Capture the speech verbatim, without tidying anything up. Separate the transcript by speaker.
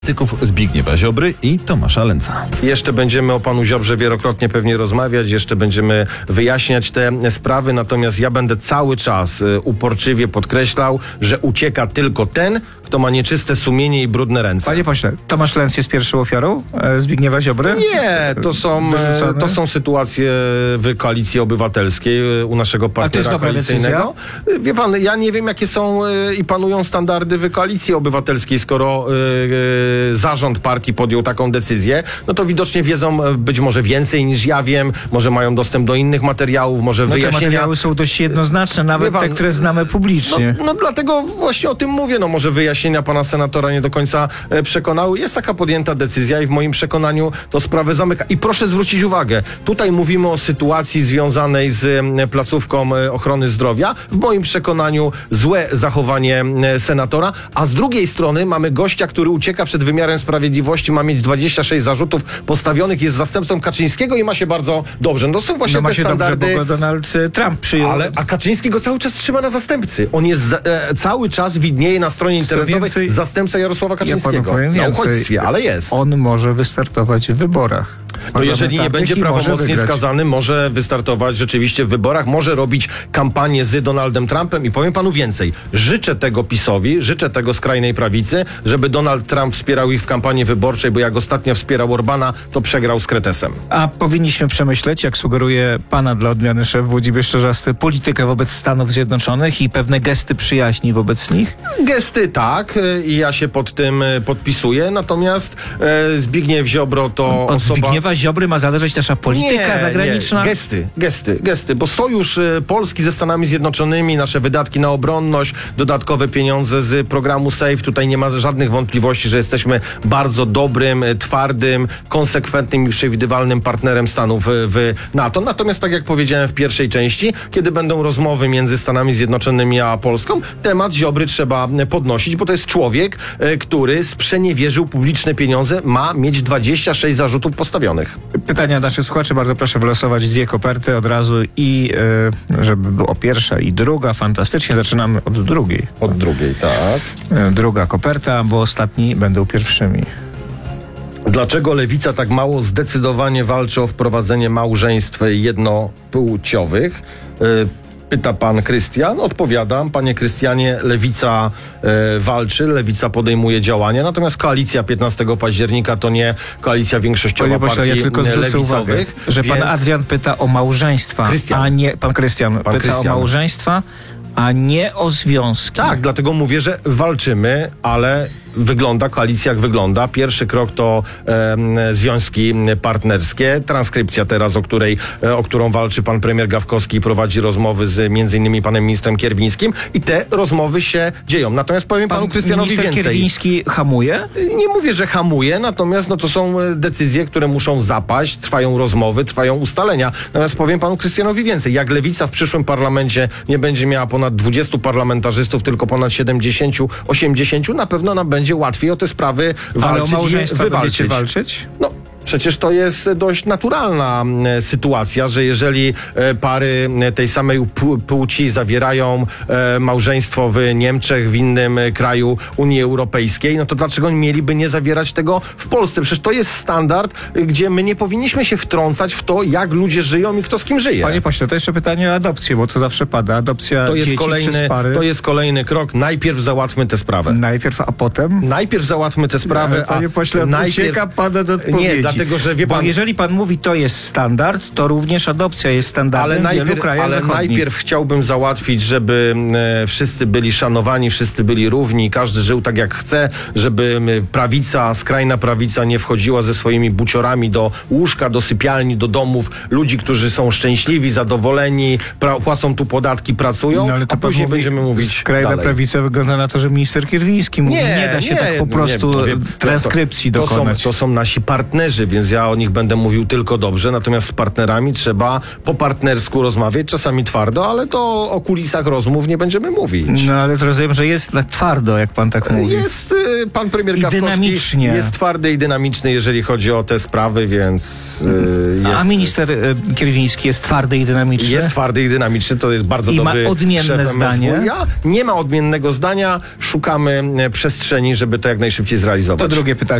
Speaker 1: Tyków Zbigniewa Ziobry i Tomasza Lęca.
Speaker 2: Jeszcze będziemy o panu Ziobrze wielokrotnie pewnie rozmawiać, jeszcze będziemy wyjaśniać te sprawy, natomiast ja będę cały czas uporczywie podkreślał, że ucieka tylko ten, kto ma nieczyste sumienie i brudne ręce.
Speaker 3: Panie pośle, Tomasz Lęc jest pierwszą ofiarą e, Zbigniewa Ziobry?
Speaker 2: Nie, to są,
Speaker 3: Wyrzucony?
Speaker 2: to są sytuacje w Koalicji Obywatelskiej u naszego partnera
Speaker 3: A to jest dobra
Speaker 2: koalicyjnego. Wie pan, ja nie wiem, jakie są i panują standardy w Koalicji Obywatelskiej, skoro yy, zarząd partii podjął taką decyzję, no to widocznie wiedzą być może więcej niż ja wiem, może mają dostęp do innych materiałów, może
Speaker 3: no
Speaker 2: wyjaśnienia.
Speaker 3: Te materiały są dość jednoznaczne, nawet
Speaker 2: pan,
Speaker 3: te, które znamy publicznie.
Speaker 2: No, no dlatego właśnie o tym mówię, no może wyjaśnienia pana senatora nie do końca e, przekonały. Jest taka podjęta decyzja i w moim przekonaniu to sprawę zamyka. I proszę zwrócić uwagę, tutaj mówimy o sytuacji związanej z e, placówką e, ochrony zdrowia. W moim przekonaniu złe zachowanie e, senatora, a z drugiej strony mamy gościa, który ucieka przed wymiarem sprawiedliwości, ma mieć dwadzieścia sześć zarzutów postawionych, jest zastępcą Kaczyńskiego i ma się bardzo dobrze. No to są właśnie
Speaker 3: no ma
Speaker 2: te
Speaker 3: się
Speaker 2: standardy.
Speaker 3: dobrze, bo go Donald Trump przyjął.
Speaker 2: Ale, a Kaczyński go cały czas trzyma na zastępcy. On jest za, e, cały czas widnieje na stronie internetowej więcej, zastępca Jarosława Kaczyńskiego.
Speaker 3: Ja panu powiem
Speaker 2: na
Speaker 3: więcej,
Speaker 2: uchodźstwie, ale jest.
Speaker 3: On może wystartować w wyborach.
Speaker 2: No jeżeli nie będzie prawomocnie skazany, może wystartować rzeczywiście w wyborach, może robić kampanię z Donaldem Trumpem i powiem panu więcej. Życzę tego PiS-owi, życzę tego skrajnej prawicy, żeby Donald Trump wspierał ich w kampanii wyborczej, bo jak ostatnio wspierał Orbana, to przegrał z Kretesem.
Speaker 3: A powinniśmy przemyśleć, jak sugeruje pana dla odmiany szef Włodzimierz Czarzasty, politykę wobec Stanów Zjednoczonych i pewne gesty przyjaźni wobec nich?
Speaker 2: Gesty tak i ja się pod tym podpisuję, natomiast e, Zbigniew Ziobro to
Speaker 3: Od
Speaker 2: osoba...
Speaker 3: Zbigniewa Ziobry ma zależeć nasza polityka
Speaker 2: nie,
Speaker 3: zagraniczna?
Speaker 2: Nie. Gesty, gesty, gesty, bo sojusz y, Polski ze Stanami Zjednoczonymi, nasze wydatki na obronność, dodatkowe pieniądze z programu SAFE, tutaj nie ma żadnych wątpliwości, że jesteśmy bardzo dobrym, y, twardym, konsekwentnym i przewidywalnym partnerem Stanów y, w NATO. Natomiast tak jak powiedziałem w pierwszej części, kiedy będą rozmowy między Stanami Zjednoczonymi a Polską, temat Ziobry trzeba y, podnosić, bo to jest człowiek, y, który sprzeniewierzył publiczne pieniądze, ma mieć dwadzieścia sześć zarzutów postawionych.
Speaker 3: Pytania naszych słuchaczy, bardzo proszę wylosować dwie koperty od razu i y, żeby było pierwsza i druga. Fantastycznie, zaczynamy od drugiej.
Speaker 2: Od drugiej, tak.
Speaker 3: Y, druga koperta, bo ostatni będą pierwszymi.
Speaker 2: Dlaczego Lewica tak mało zdecydowanie walczy o wprowadzenie małżeństw jednopłciowych? Yy, Pyta pan Krystian. Odpowiadam, panie Krystianie, Lewica e, walczy, Lewica podejmuje działania, natomiast koalicja piętnastego października to nie koalicja większościowa
Speaker 3: Panie pośle,
Speaker 2: partii
Speaker 3: ja tylko zwrócę uwagę,
Speaker 2: lewicowych.
Speaker 3: że
Speaker 2: więc...
Speaker 3: pan Adrian pyta o małżeństwa,
Speaker 2: Krystian.
Speaker 3: a nie, pan Krystian
Speaker 2: Pan
Speaker 3: pyta
Speaker 2: Krystian.
Speaker 3: o małżeństwa, a nie o związki.
Speaker 2: Tak, dlatego mówię, że walczymy, ale wygląda koalicja jak wygląda. Pierwszy krok to e, związki partnerskie. Transkrypcja teraz, o której, e, o którą walczy pan premier Gawkowski i prowadzi rozmowy z między innymi panem ministrem Kierwińskim i te rozmowy się dzieją. Natomiast powiem
Speaker 3: Pan
Speaker 2: panu Krystianowi
Speaker 3: minister
Speaker 2: więcej.
Speaker 3: Kierwiński hamuje?
Speaker 2: Nie mówię, że hamuje, natomiast no to są decyzje, które muszą zapaść, trwają rozmowy, trwają ustalenia. Natomiast powiem panu Krystianowi więcej. Jak Lewica w przyszłym parlamencie nie będzie miała ponad dwudziestu parlamentarzystów, tylko ponad siedemdziesięciu, osiemdziesięciu, na pewno nam będzie łatwiej o te sprawy walczyć.
Speaker 3: Ale o małżeństwa
Speaker 2: i
Speaker 3: będziecie
Speaker 2: wywalczyć.
Speaker 3: walczyć?
Speaker 2: No. Przecież to jest dość naturalna e, sytuacja, że jeżeli e, pary e, tej samej p- płci zawierają e, małżeństwo w Niemczech, w innym e, kraju Unii Europejskiej, no to dlaczego oni mieliby nie zawierać tego w Polsce? Przecież to jest standard, e, gdzie my nie powinniśmy się wtrącać w to, jak ludzie żyją i kto z kim żyje.
Speaker 3: Panie pośle, to jeszcze pytanie o adopcję, bo to zawsze pada. Adopcja
Speaker 2: To jest,
Speaker 3: dzieci
Speaker 2: kolejny,
Speaker 3: przez pary.
Speaker 2: to jest kolejny krok. Najpierw załatwmy tę sprawę.
Speaker 3: Najpierw, a potem?
Speaker 2: Najpierw załatwmy tę sprawę,
Speaker 3: Ale, panie
Speaker 2: a
Speaker 3: pośle,
Speaker 2: najpierw...
Speaker 3: ucieka pan od odpowiedzi.
Speaker 2: Nie, dlatego, że wie pan...
Speaker 3: Bo jeżeli pan mówi, to jest standard, to również adopcja jest standardem
Speaker 2: Ale
Speaker 3: w wielu
Speaker 2: najpierw,
Speaker 3: krajach
Speaker 2: ale
Speaker 3: zachodnich.
Speaker 2: najpierw chciałbym załatwić, żeby e, wszyscy byli szanowani, wszyscy byli równi, każdy żył tak jak chce, żeby e, prawica, skrajna prawica nie wchodziła ze swoimi buciorami do łóżka, do sypialni, do domów ludzi, którzy są szczęśliwi, zadowoleni, pra- płacą tu podatki, pracują,
Speaker 3: No, ale to
Speaker 2: a
Speaker 3: pan
Speaker 2: później
Speaker 3: mówi,
Speaker 2: będziemy mówić
Speaker 3: skrajna
Speaker 2: dalej.
Speaker 3: prawica wygląda na to, że minister Kierwiński mówi, nie, da się tak po prostu
Speaker 2: no wie-
Speaker 3: transkrypcji
Speaker 2: to, to,
Speaker 3: dokonać.
Speaker 2: to, są, to są nasi partnerzy partnerzy, więc ja o nich będę mówił tylko dobrze, natomiast z partnerami trzeba po partnersku rozmawiać, czasami twardo, ale to o kulisach rozmów nie będziemy mówić.
Speaker 3: No ale to rozumiem, że jest tak twardo, jak pan tak mówi.
Speaker 2: Jest y, pan premier
Speaker 3: I
Speaker 2: Gawkowski
Speaker 3: dynamicznie.
Speaker 2: jest twardy i dynamiczny, jeżeli chodzi o te sprawy, więc y, jest,
Speaker 3: A minister e, Kierwiński jest twardy i dynamiczny?
Speaker 2: jest twardy i dynamiczny, to jest bardzo
Speaker 3: I ma
Speaker 2: dobry
Speaker 3: odmienne
Speaker 2: szef M S W.
Speaker 3: zdanie?
Speaker 2: Ja, nie ma odmiennego zdania, szukamy e, przestrzeni, żeby to jak najszybciej zrealizować.
Speaker 3: To drugie pytanie.